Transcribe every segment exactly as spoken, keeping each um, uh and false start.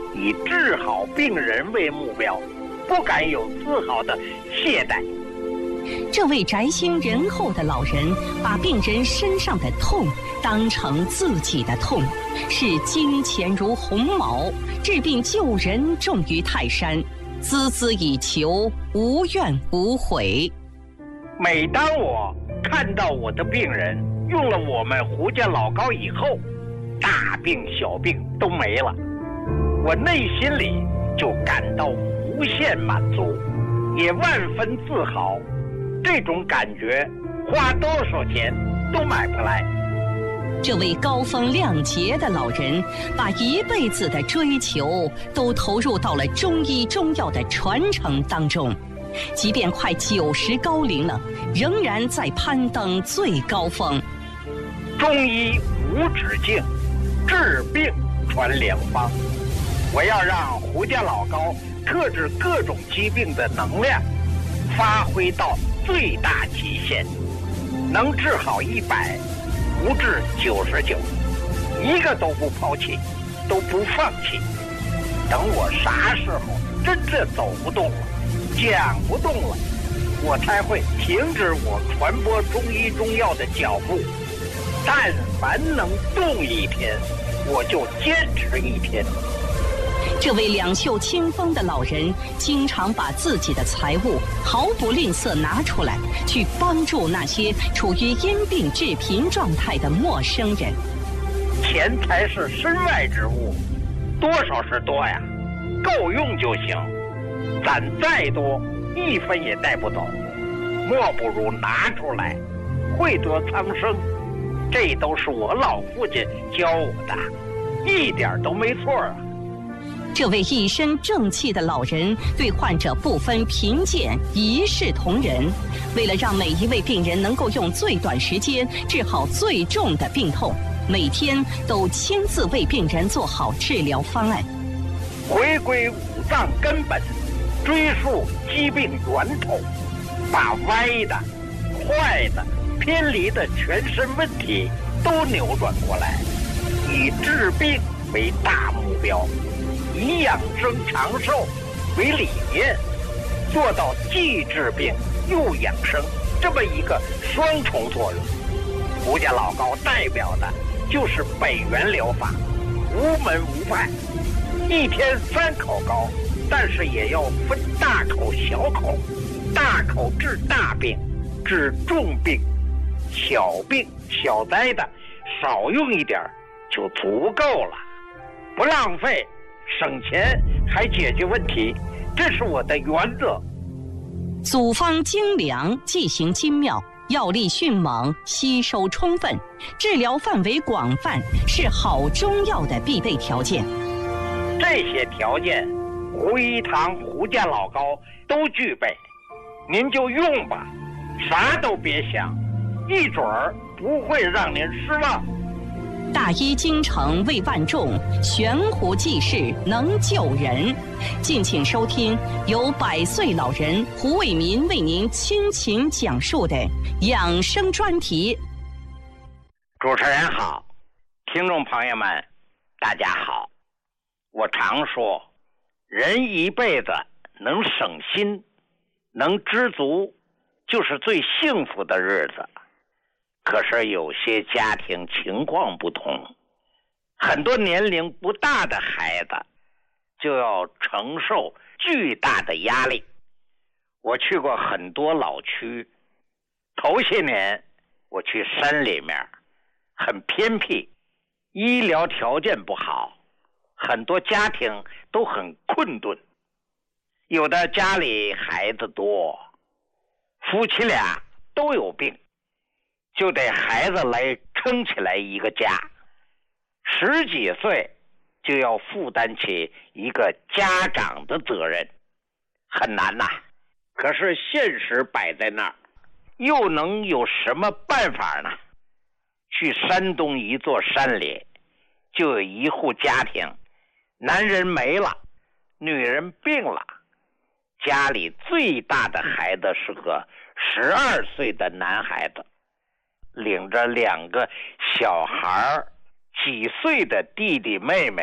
以治好病人为目标，不敢有丝毫的懈怠。 这位宅心仁厚的老人，把病人身上的痛当成自己的痛，视金钱如鸿毛，治病救人重于泰山，孜孜以求，无怨无悔。 每当我看到我的病人用了我们胡家老膏以后，大病小病都没了，我内心里就感到无限满足，也万分自豪。这种感觉花多少钱都买不来。 这位高风亮节的老人，把一辈子的追求都投入到了中医中药的传承当中，即便快九十高龄了，仍然在攀登最高峰。 中医无止境，治病传良方。我要让胡家老膏克制各种疾病的能量发挥到最大极限，能治好一百，不治九十九，一个都不抛弃，都不放弃。等我啥时候真正走不动了，讲不动了，我才会停止我传播中医中药的脚步。但凡能动一天，我就坚持一天。 这位两袖清风的老人，经常把自己的财物毫不吝啬拿出来，去帮助那些处于因病致贫状态的陌生人。 钱财是身外之物，多少是多呀，够用就行。攒再多，一分也带不走，莫不如拿出来，惠泽苍生。这都是我老父亲教我的，一点都没错啊。 这位一身正气的老人对患者不分贫贱，一视同仁。为了让每一位病人能够用最短时间治好最重的病痛，每天都亲自为病人做好治疗方案。 回归五脏根本，追溯疾病源头，把歪的、坏的、偏离的全身问题都扭转过来，以治病为大目标，以养生长寿为理念，做到既治病又养生这么一个双重作用。胡家老膏代表的就是北元疗法，无门无派，一天三口膏，但是也要分大口小口，大口治大病，治重病，小病小灾的少用一点就足够了，不浪费，省钱还解决问题，这是我的原则。 组方精良，剂型精妙，药力迅猛，吸收充分，治疗范围广泛，是好中药的必备条件。 这些条件，胡一堂胡家老膏都具备，您就用吧，啥都别想，一准儿不会让您失望。 大医精诚为万众，悬壶济世能救人。敬请收听由百岁老人胡卫民为您倾情讲述的养生专题。 主持人好，听众朋友们大家好。我常说，人一辈子能省心，能知足，就是最幸福的日子。可是有些家庭情况不同，很多年龄不大的孩子就要承受巨大的压力。我去过很多老区，头些年我去山里面，很偏僻，医疗条件不好，很多家庭都很困顿，有的家里孩子多，夫妻俩都有病，就得孩子来撑起来一个家，十几岁就要负担起一个家长的责任，很难呐。可是现实摆在那儿，又能有什么办法呢？去山东一座山里，就有一户家庭，男人没了，女人病了，家里最大的孩子是个十二岁的男孩子，领着两个小孩几岁的弟弟妹妹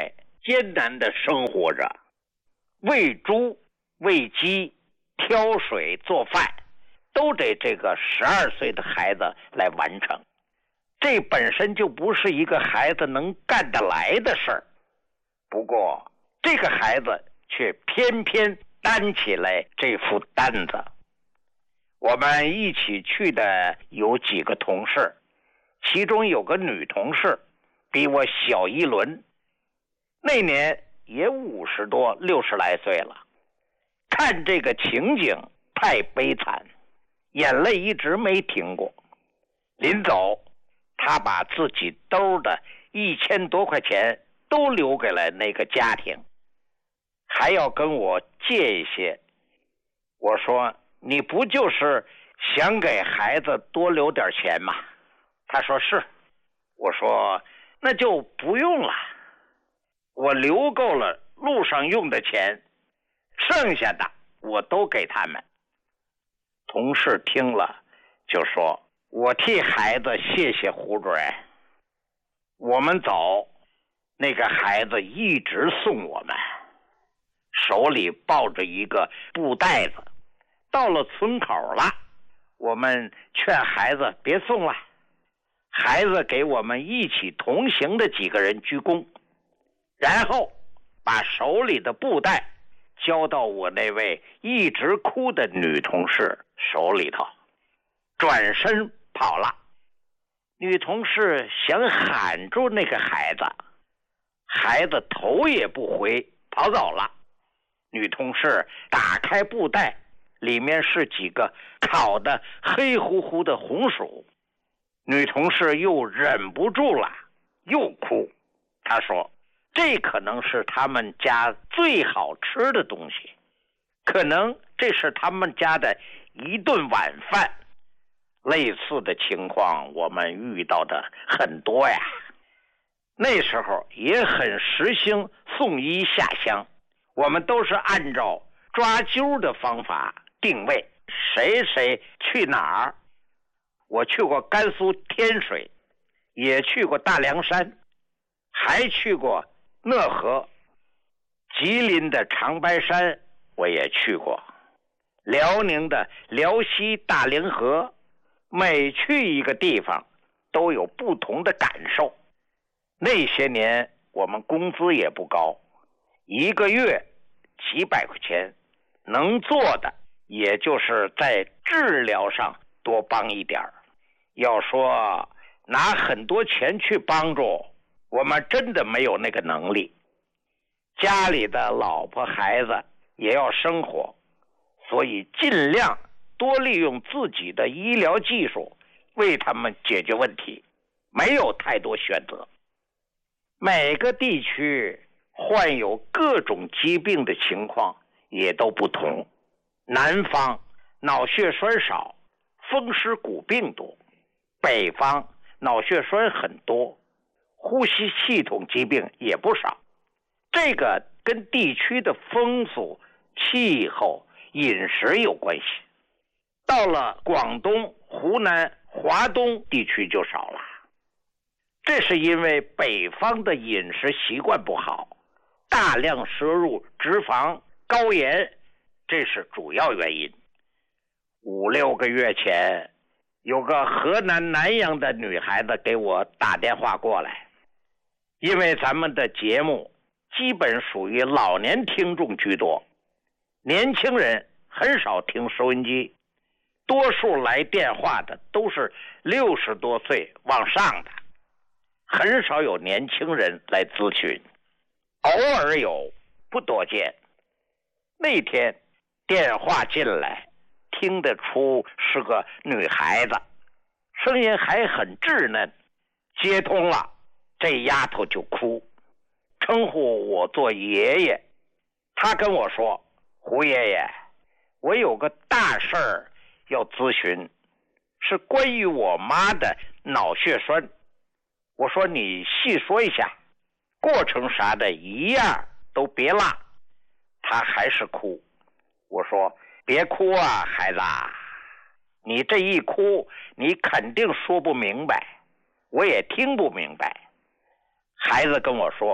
艰难的生活着，喂猪、喂鸡、挑水、做饭，都得这个十二岁的孩子来完成。这本身就不是一个孩子能干得来的事儿，不过这个孩子却偏偏担起来这副担子。我们一起去的有几个同事，其中有个女同事比我小一轮，那年也五十多六十来岁了。看这个情景太悲惨，眼泪一直没停过。临走，他把自己兜的一千多块钱都留给了那个家庭，还要跟我借一些。我说，你不就是想给孩子多留点钱吗？他说是。我说那就不用了，我留够了路上用的钱，剩下的我都给他们。同事听了就说，我替孩子谢谢胡主任。我们走，那个孩子一直送我们，手里抱着一个布袋子。到了村口了，我们劝孩子别送了，孩子给我们一起同行的几个人鞠躬，然后把手里的布袋交到我那位一直哭的女同事手里头，转身跑了。女同事想喊住那个孩子，孩子头也不回跑走了。女同事打开布袋，里面是几个烤的黑乎乎的红薯。女同事又忍不住了，又哭。她说，这可能是他们家最好吃的东西，可能这是他们家的一顿晚饭。类似的情况我们遇到的很多呀。那时候也很时兴送医下乡，我们都是按照抓阄的方法定位，谁谁去哪儿。我去过甘肃天水，也去过大凉山，还去过讷河，吉林的长白山我也去过，辽宁的辽西大凌河。每去一个地方都有不同的感受。那些年我们工资也不高，一个月几百块钱，能做的也就是在治疗上多帮一点。要说拿很多钱去帮助，我们真的没有那个能力。家里的老婆孩子也要生活，所以尽量多利用自己的医疗技术为他们解决问题，没有太多选择。每个地区患有各种疾病的情况也都不同。南方脑血栓少，风湿骨病多；北方脑血栓很多，呼吸系统疾病也不少。这个跟地区的风俗、气候、饮食有关系。到了广东、湖南、华东地区就少了，这是因为北方的饮食习惯不好，大量摄入脂肪、高盐，这是主要原因。五六个月前，有个河南南阳的女孩子给我打电话过来，因为咱们的节目基本属于老年听众居多，年轻人很少听收音机，多数来电话的都是六十多岁往上的，很少有年轻人来咨询，偶尔有，不多见。那天电话进来，听得出是个女孩子，声音还很稚嫩。接通了，这丫头就哭，称呼我做爷爷。她跟我说，胡爷爷，我有个大事儿要咨询，是关于我妈的脑血栓。我说你细说一下，过程啥的一样都别落。她还是哭。我说别哭啊，孩子，你这一哭你肯定说不明白，我也听不明白。孩子跟我说，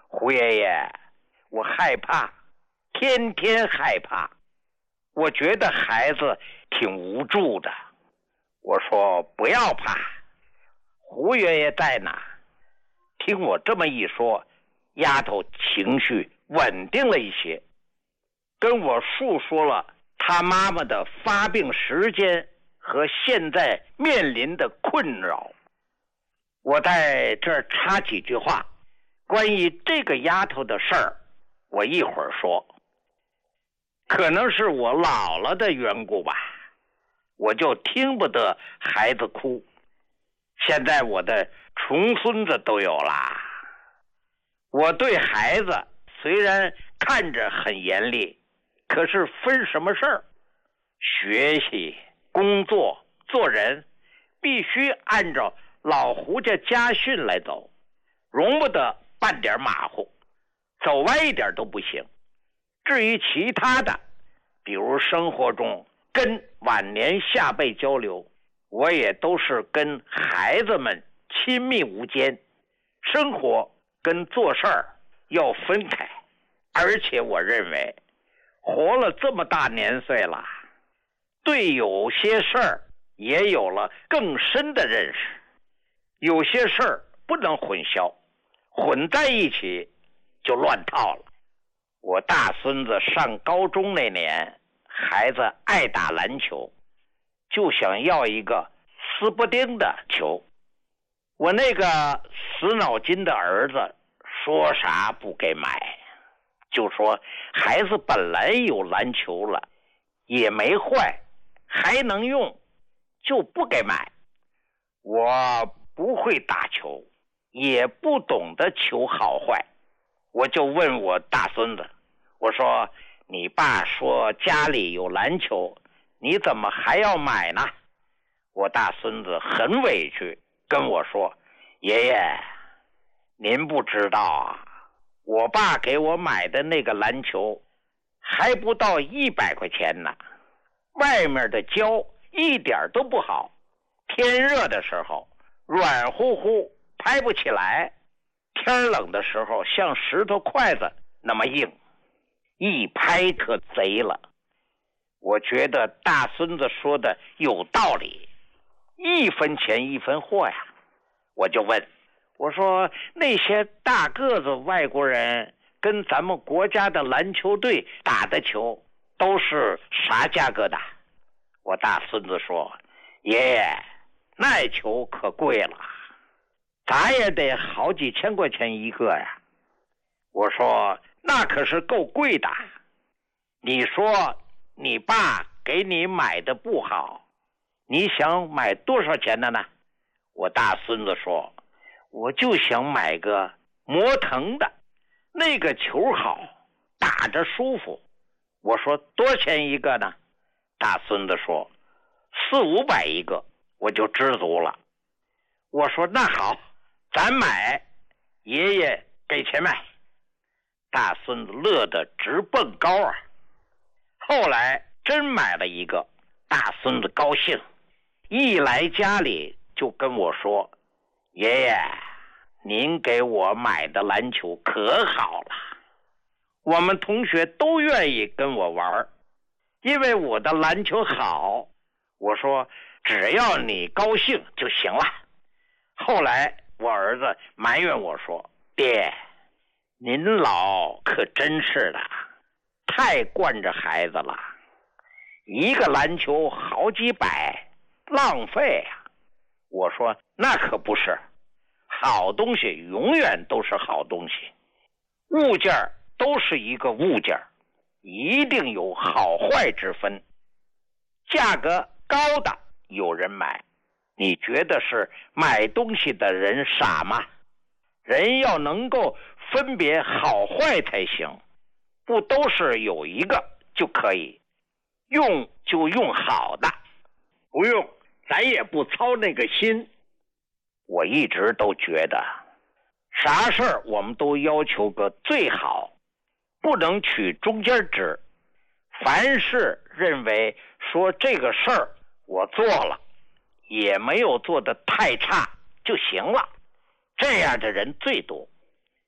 胡爷爷，我害怕，天天害怕，我觉得孩子挺无助的。我说不要怕，胡爷爷在哪？听我这么一说，丫头情绪稳定了一些，跟我述说了她妈妈的发病时间和现在面临的困扰。我在这儿插几句话，关于这个丫头的事儿，我一会儿说。可能是我老了的缘故吧，我就听不得孩子哭。现在我的重孙子都有啦，我对孩子虽然看着很严厉，可是分什么事儿？学习、工作、做人，必须按照老胡家家训来走，容不得半点马虎，走歪一点都不行。至于其他的，比如生活中跟晚年下辈交流，我也都是跟孩子们亲密无间，生活跟做事儿要分开。而且我认为活了这么大年岁了，对有些事儿也有了更深的认识，有些事儿不能混淆，混在一起就乱套了。我大孙子上高中那年，孩子爱打篮球，就想要一个斯伯丁的球。我那个死脑筋的儿子说啥不给买，就说孩子本来有篮球了，也没坏，还能用，就不给买。我不会打球，也不懂得球好坏，我就问我大孙子，我说你爸说家里有篮球，你怎么还要买呢？我大孙子很委屈跟我说，爷爷，您不知道啊，我爸给我买的那个篮球还不到一百块钱呢，外面的胶一点都不好，天热的时候软乎乎拍不起来，天冷的时候像石头筷子那么硬，一拍可贼了。我觉得大孙子说的有道理，一分钱一分货呀。我就问，我说那些大个子外国人跟咱们国家的篮球队打的球都是啥价格的？我大孙子说，爷爷，那球可贵了，咱也得好几千块钱一个呀。我说那可是够贵的，你说你爸给你买的不好，你想买多少钱的呢？我大孙子说，我就想买个摩腾的，那个球好，打着舒服。我说多少钱一个呢？大孙子说四五百一个，我就知足了。我说那好，咱买，爷爷给钱买。大孙子乐得直蹦高啊！后来真买了一个，大孙子高兴，一来家里就跟我说，爷爷，您给我买的篮球可好了，我们同学都愿意跟我玩，因为我的篮球好。我说只要你高兴就行了。后来我儿子埋怨我说，爹，您老可真是的，太惯着孩子了，一个篮球好几百，浪费啊。我说那可不是，好东西永远都是好东西，物件都是一个物件，一定有好坏之分。价格高的有人买，你觉得是买东西的人傻吗？人要能够分别好坏才行，不都是有一个就可以，用就用好的，不用咱也不操那个心。我一直都觉得啥事儿我们都要求个最好，不能取中间值。凡是认为说这个事儿我做了也没有做得太差就行了，这样的人最多。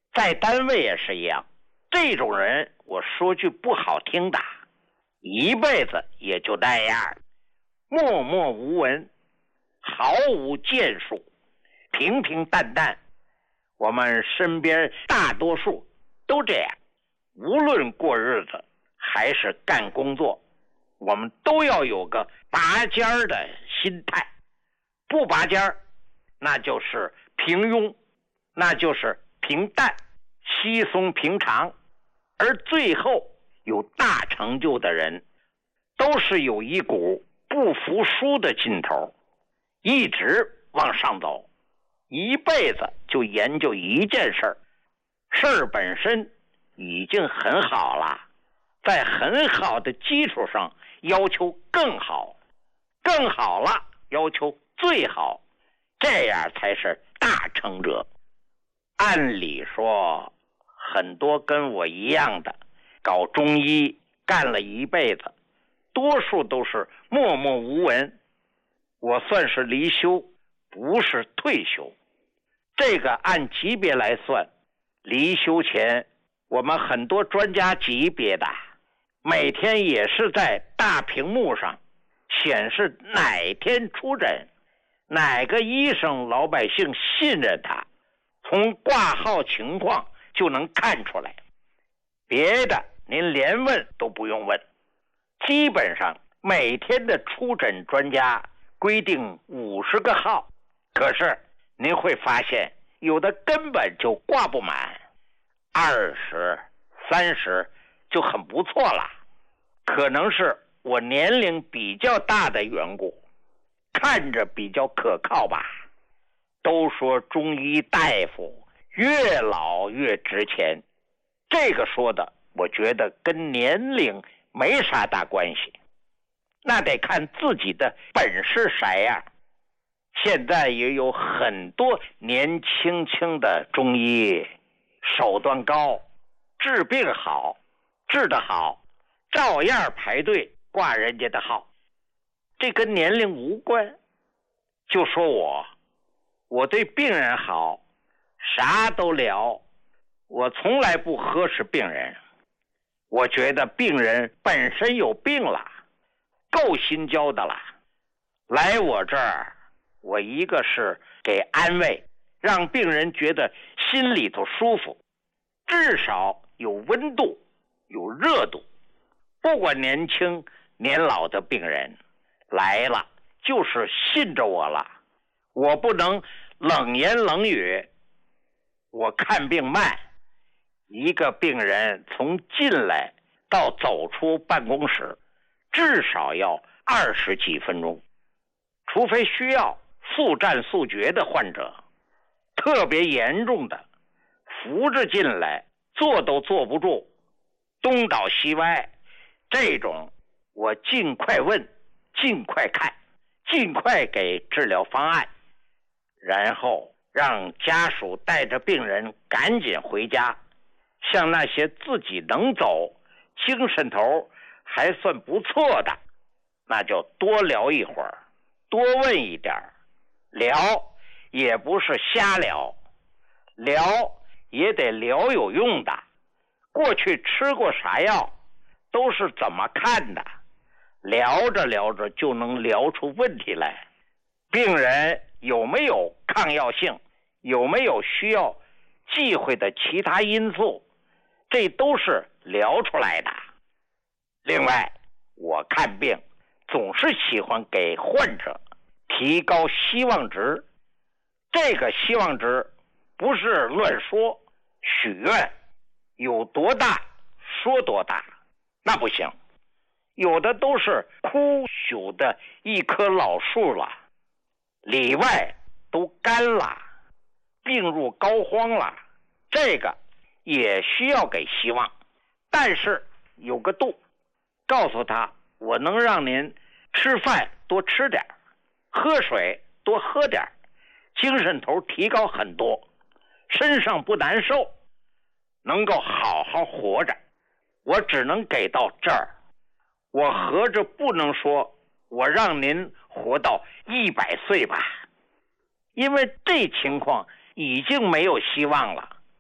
在单位也是一样，这种人我说句不好听的，一辈子也就那样，默默无闻，毫无建树，平平淡淡。我们身边大多数都这样，无论过日子还是干工作，我们都要有个拔尖儿的心态。不拔尖儿，那就是平庸，那就是平淡、稀松平常。而最后有大成就的人，都是有一股不服输的劲头，一直往上走，一辈子就研究一件事儿，事儿本身已经很好了，在很好的基础上要求更好，更好了要求最好，这样才是大成者。按理说，很多跟我一样的搞中医干了一辈子，多数都是默默无闻。我算是离休，不是退休。这个按级别来算，离休前我们很多专家级别的每天也是在大屏幕上显示哪天出诊，哪个医生老百姓信任他，从挂号情况就能看出来。别的您连问都不用问，基本上每天的出诊专家规定五十个号，可是您会发现有的根本就挂不满，二十、三十就很不错了。可能是我年龄比较大的缘故，看着比较可靠吧。都说中医大夫越老越值钱，这个说的我觉得跟年龄没啥大关系，那得看自己的本事啥样。现在也有很多年轻轻的中医，手段高，治病好，治得好，照样排队挂人家的号，这跟年龄无关。就说我我对病人好，啥都聊，我从来不呵斥病人。我觉得病人本身有病了，够心焦的了，来我这儿，我一个是给安慰，让病人觉得心里头舒服，至少有温度，有热度。不管年轻年老的病人来了，就是信着我了，我不能冷言冷语。我看病慢，一个病人从进来到走出办公室至少要二十几分钟，除非需要速战速决的患者，特别严重的扶着进来坐都坐不住，东倒西歪，这种我尽快问，尽快看，尽快给治疗方案，然后让家属带着病人赶紧回家。像那些自己能走，精神头还算不错的，那就多聊一会儿，多问一点，聊也不是瞎聊，聊也得聊有用的。过去吃过啥药，都是怎么看的，聊着聊着就能聊出问题来。病人有没有抗药性，有没有需要忌讳的其他因素，这都是聊出来的。另外，我看病总是喜欢给患者提高希望值，这个希望值不是乱说许愿，有多大说多大，那不行。有的都是枯朽的一棵老树了，里外都干了，病入膏肓了，这个也需要给希望，但是有个度，告诉他我能让您吃饭多吃点，喝水多喝点，精神头提高很多，身上不难受，能够好好活着。我只能给到这儿，我合着不能说我让您活到一百岁吧，因为这情况已经没有希望了。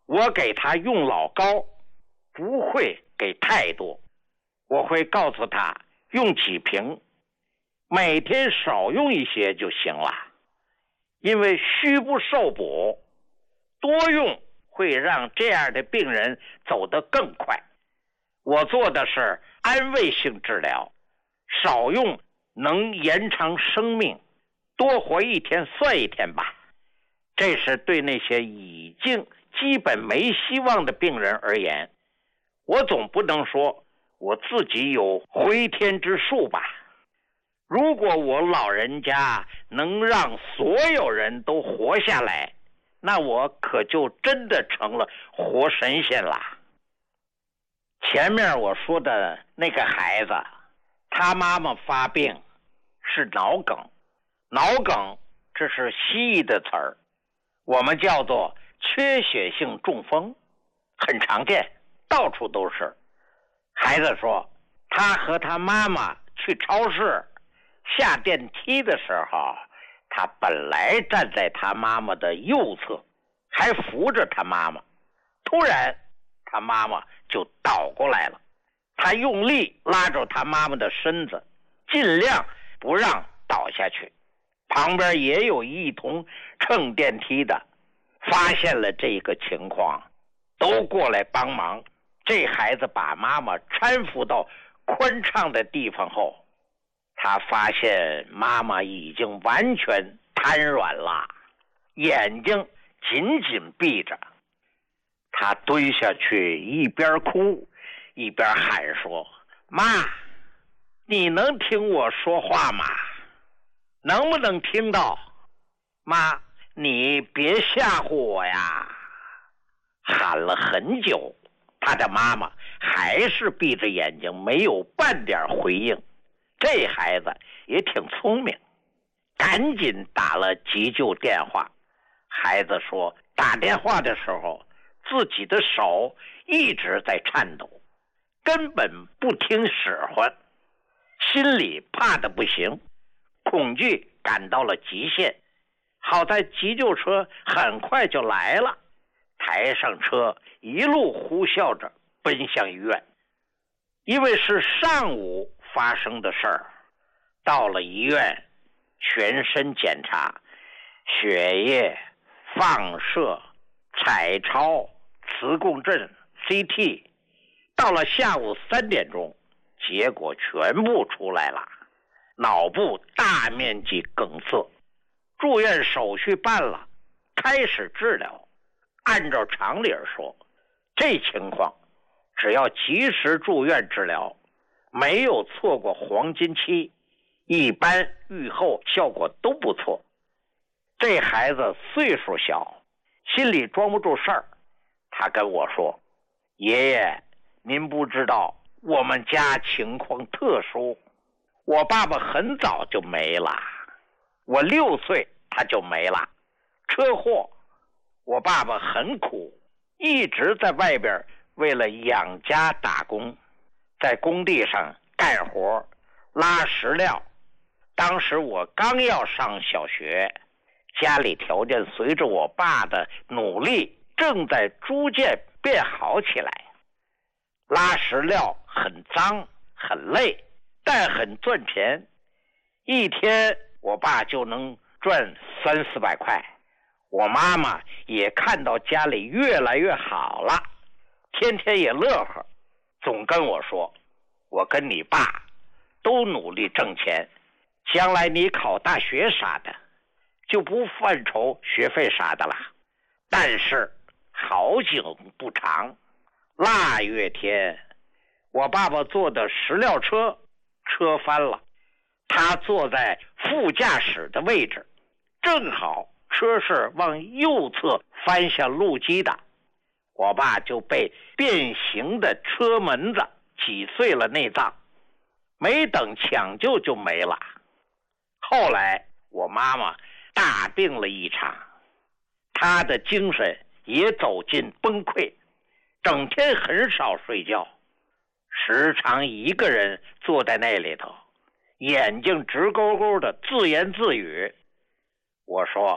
我给他用老膏，不会给太多，我会告诉他用几瓶，每天少用一些就行了。因为虚不受补，多用会让这样的病人走得更快。我做的是安慰性治疗，少用能延长生命，多活一天算一天吧。这是对那些已经基本没希望的病人而言。我总不能说我自己有回天之术吧。如果我老人家能让所有人都活下来，那我可就真的成了活神仙了。前面我说的那个孩子，他妈妈发病是脑梗，脑梗这是西医的词儿，我们叫做缺血性中风，很常见，到处都是。孩子说他和他妈妈去超市，下电梯的时候，他本来站在他妈妈的右侧，还扶着他妈妈，突然他妈妈就倒过来了，他用力拉住他妈妈的身子，尽量不让倒下去。旁边也有一同乘电梯的发现了这个情况，都过来帮忙。这孩子把妈妈搀扶到宽敞的地方后，他发现妈妈已经完全瘫软了，眼睛紧紧闭着。他蹲下去，一边哭一边喊说：妈，你能听我说话吗？能不能听到？妈，你别吓唬我呀！喊了很久，他的妈妈还是闭着眼睛，没有半点回应。这孩子也挺聪明，赶紧打了急救电话。孩子说打电话的时候自己的手一直在颤抖，根本不听使唤，心里怕得不行，恐惧感到了极限。好在急救车很快就来了，抬上车，一路呼啸着奔向医院。因为是上午发生的事儿，到了医院，全身检查，血液、放射、彩超、磁共振、C T， 到了下午三点钟，结果全部出来了，脑部大面积梗塞。住院手续办了，开始治疗。按照常理说，这情况只要及时住院治疗，没有错过黄金期，一般愈后效果都不错。这孩子岁数小，心里装不住事儿，他跟我说：爷爷，您不知道我们家情况特殊，我爸爸很早就没了，我六岁他就没了，车祸。我爸爸很苦，一直在外边为了养家打工，在工地上干活拉石料。当时我刚要上小学，家里条件随着我爸的努力正在逐渐变好起来。拉石料很脏很累，但很赚钱，一天我爸就能赚三四百块。我妈妈也看到家里越来越好了，天天也乐呵，总跟我说：我跟你爸都努力挣钱，将来你考大学啥的就不犯愁学费啥的了。但是好景不长，腊月天，我爸爸坐的石料车车翻了，他坐在副驾驶的位置，正好车是往右侧翻向路基的，我爸就被变形的车门子挤碎了内脏，没等抢救就没了。后来我妈妈大病了一场，她的精神也走进崩溃，整天很少睡觉，时常一个人坐在那里头，眼睛直勾勾的自言自语。我说：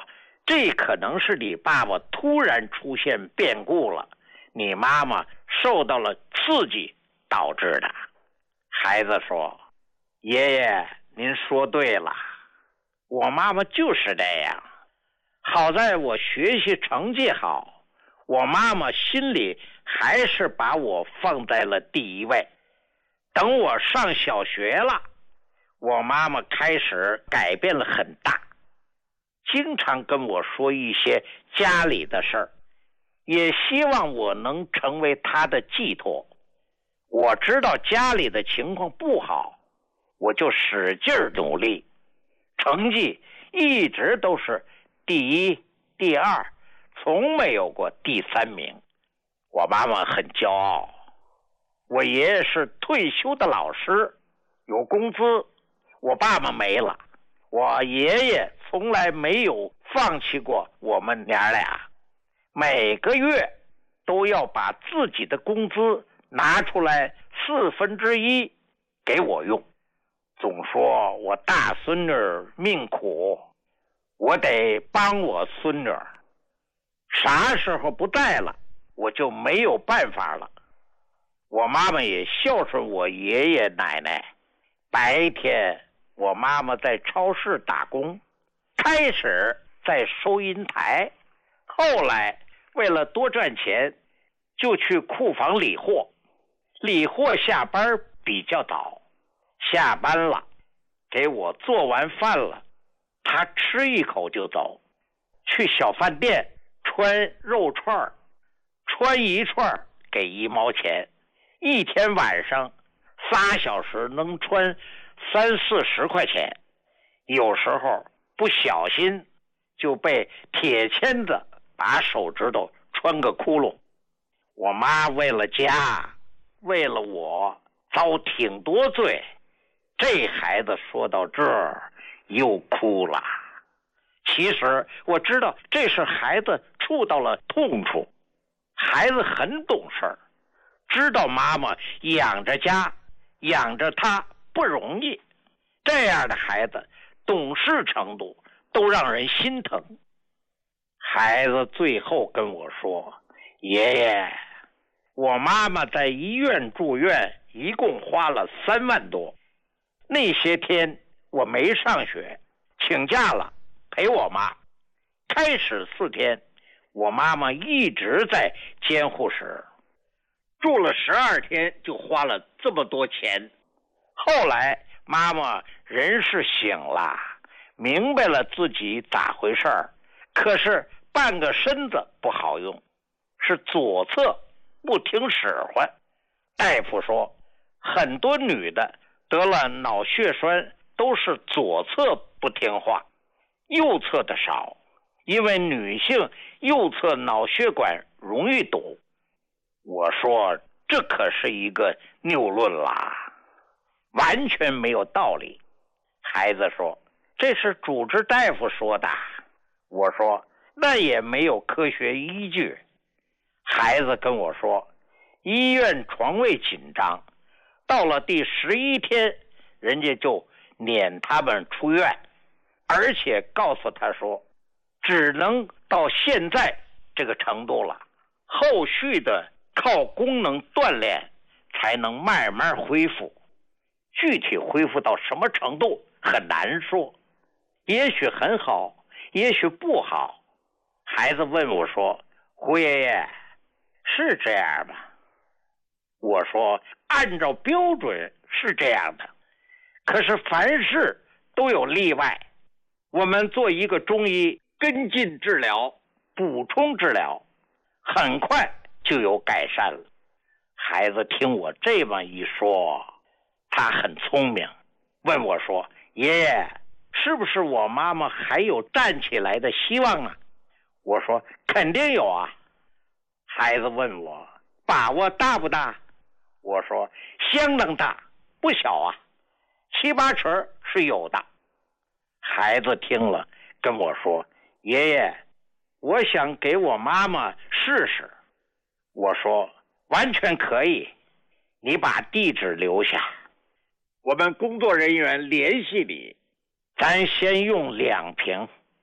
这可能是你爸爸突然出现变故了，你妈妈受到了刺激导致的。孩子说，爷爷您说对了，我妈妈就是这样。好在我学习成绩好，我妈妈心里还是把我放在了第一位。等我上小学了，我妈妈开始改变了很大，经常跟我说一些家里的事儿，也希望我能成为她的寄托。我知道家里的情况不好，我就使劲努力，成绩一直都是第一、第二，从没有过第三名。我妈妈很骄傲。我爷爷是退休的老师，有工资，我爸爸没了。我爷爷从来没有放弃过我们娘俩，每个月都要把自己的工资拿出来四分之一给我用，总说我大孙女命苦，我得帮我孙女，啥时候不在了我就没有办法了。我妈妈也孝顺我爷爷奶奶，白天我妈妈在超市打工，开始在收银台，后来为了多赚钱就去库房理货。理货下班比较早，下班了给我做完饭了，他吃一口就走，去小饭店穿肉串，穿一串给一毛钱，一天晚上仨小时能穿三四十块钱，有时候不小心就被铁签子把手指头穿个窟窿。我妈为了家，为了我遭挺多罪。这孩子说到这儿又哭了。其实我知道这是孩子触到了痛处，孩子很懂事，知道妈妈养着家养着他不容易，这样的孩子懂事程度都让人心疼。孩子最后跟我说，爷爷，我妈妈在医院住院一共花了三万多，那些天我没上学，请假了陪我妈，开始四天我妈妈一直在监护室，住了十二天就花了这么多钱。后来妈妈人是醒了，明白了自己咋回事儿，可是半个身子不好用，是左侧不听使唤。大夫说很多女的得了脑血栓都是左侧不听话，右侧的少，因为女性右侧脑血管容易堵。我说这可是一个谬论啦，完全没有道理。孩子说这是主治大夫说的。我说那也没有科学依据。孩子跟我说医院床位紧张，到了第十一天人家就撵他们出院，而且告诉他说只能到现在这个程度了，后续的靠功能锻炼才能慢慢恢复。具体恢复到什么程度很难说，也许很好，也许不好。孩子问我说，胡爷爷是这样吗？我说按照标准是这样的，可是凡事都有例外，我们做一个中医跟进治疗，补充治疗，很快就有改善了。孩子听我这么一说，他很聪明，问我说，爷爷是不是我妈妈还有站起来的希望啊？我说肯定有啊。孩子问我把握大不大？我说相当大，不小啊，七八成是有的。孩子听了跟我说，爷爷我想给我妈妈试试。我说完全可以，你把地址留下，我们工作人员联系你，咱先用两瓶，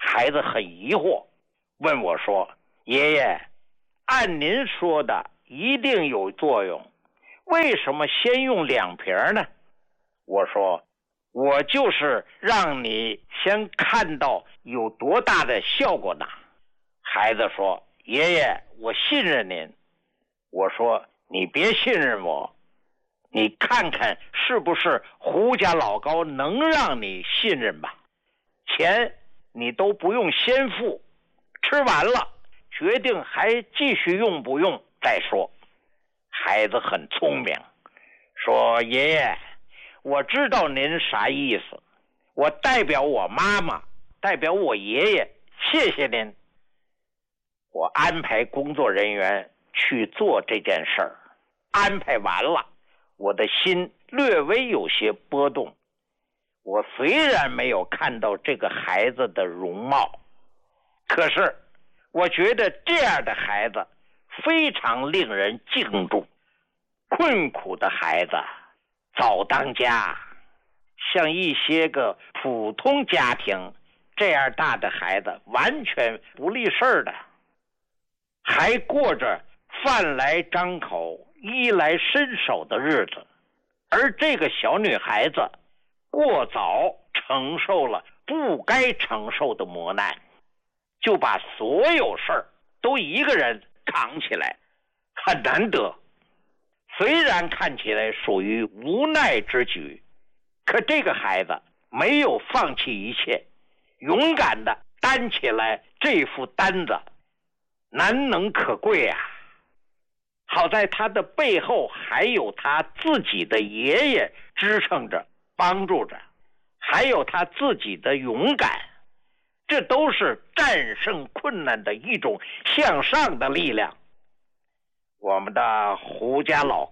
孩子很疑惑，问我说：爷爷，按您说的一定有作用，为什么先用两瓶呢？我说：我就是让你先看到有多大的效果呢。孩子说：爷爷，我信任您。我说：你别信任我，你看看是不是胡家老高能让你信任吧。钱你都不用先付，吃完了决定还继续用不用再说。孩子很聪明，说：爷爷，我知道您啥意思，我代表我妈妈，代表我爷爷，谢谢您。我安排工作人员去做这件事儿，安排完了，我的心略微有些波动。我虽然没有看到这个孩子的容貌，可是我觉得这样的孩子非常令人敬重。困苦的孩子早当家，像一些个普通家庭这样大的孩子完全不立事儿的，还过着饭来张口衣来伸手的日子。而这个小女孩子过早承受了不该承受的磨难，就把所有事儿都一个人扛起来，很难得。虽然看起来属于无奈之举，可这个孩子没有放弃一切，勇敢地担起来这副担子，难能可贵啊。好在他的背后还有他自己的爷爷支撑着帮助着，还有他自己的勇敢，这都是战胜困难的一种向上的力量。我们的胡家老